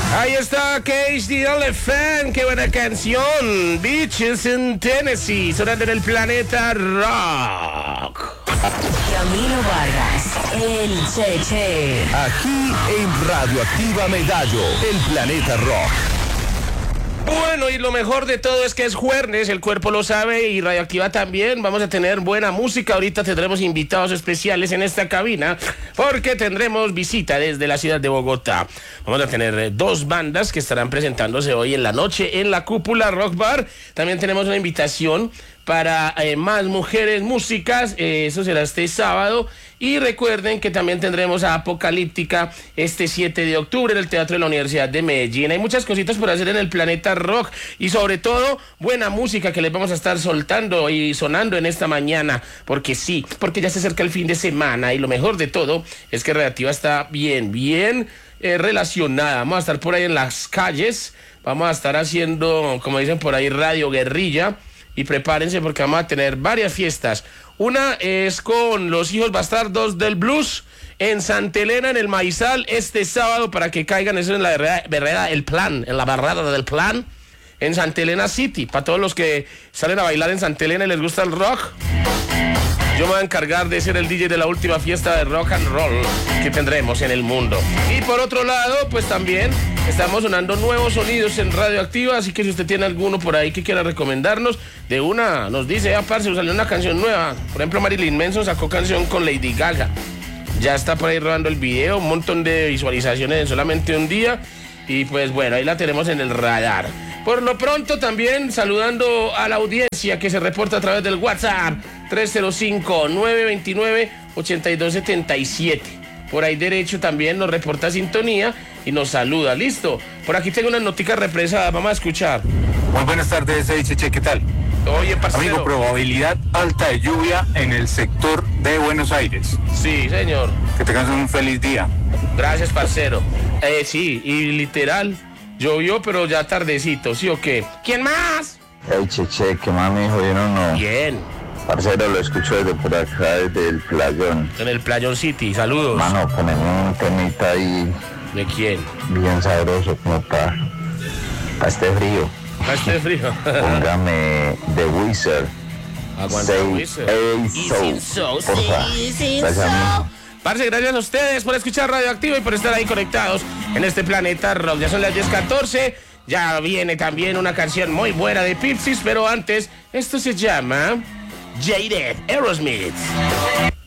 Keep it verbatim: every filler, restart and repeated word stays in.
Ahí está Cage the Elephant, qué buena canción. Beaches in Tennessee, sonando en el Planeta Rock. Camilo Vargas, el Cheche. Aquí en Radioactiva Medallo, el Planeta Rock. Bueno, y lo mejor de todo es que es jueves, el cuerpo lo sabe, y Radioactiva también. Vamos a tener buena música. Ahorita tendremos invitados especiales en esta cabina, porque tendremos visita desde la ciudad de Bogotá. Vamos a tener eh, dos bandas que estarán presentándose hoy en la noche en la Cúpula Rock Bar. También tenemos una invitación para eh, más mujeres músicas, eh, eso será este sábado. Y recuerden que también tendremos a Apocalíptica este siete de octubre en el Teatro de la Universidad de Medellín. Hay muchas cositas por hacer en el Planeta Rock y sobre todo buena música que les vamos a estar soltando y sonando en esta mañana, porque sí, porque ya se acerca el fin de semana y lo mejor de todo es que Radioactiva está bien, bien eh, relacionada. Vamos a estar por ahí en las calles, vamos a estar haciendo, como dicen por ahí, radio guerrilla. Y prepárense porque vamos a tener varias fiestas. Una es con los hijos bastardos del blues en Santa Elena, en el Maizal, este sábado, para que caigan. Eso en la vereda, vereda El Plan, en la barrada del Plan, en Santa Elena City. Para todos los que salen a bailar en Santa Elena y les gusta el rock, yo me voy a encargar de ser el D J de la última fiesta de rock and roll que tendremos en el mundo. Y por otro lado, pues también estamos sonando nuevos sonidos en Radioactiva, así que si usted tiene alguno por ahí que quiera recomendarnos, de una nos dice, ah, parce, salió una canción nueva. Por ejemplo, Marilyn Manson sacó canción con Lady Gaga. Ya está por ahí rodando el video, un montón de visualizaciones en solamente un día. Y pues bueno, ahí la tenemos en el radar. Por lo pronto también saludando a la audiencia que se reporta a través del WhatsApp tres cero cinco, nueve dos nueve, ocho dos siete siete. Por ahí derecho también nos reporta sintonía y nos saluda. Listo. Por aquí tengo unas noticas represadas. Vamos a escuchar. Muy buenas tardes, Cheche, ¿qué tal? Oye, parcero. Amigo, probabilidad alta de lluvia en el sector de Buenos Aires. Sí, señor. Que tengas un feliz día. Gracias, parcero. Eh, sí, y literal, llovió, pero ya tardecito, ¿sí o qué? ¿Quién más? Hey, Cheche, ¿qué más, mijo? Yo no, no. Bien. Parcero, lo escucho desde por acá, desde el Playón. En el Playón City, saludos. Mano, poneme un temita ahí. ¿De quién? Bien sabroso, como para pa este frío. Para este frío. Póngame The Wizard. Aguanta Say Wizard. Hey So, porfa. Gracias, amigo. Parce, gracias a ustedes por escuchar Radioactiva y por estar ahí conectados en este Planeta Rock. Ya son las diez catorce. Ya viene también una canción muy buena de Pixies, pero antes, esto se llama Jaded, Aerosmith.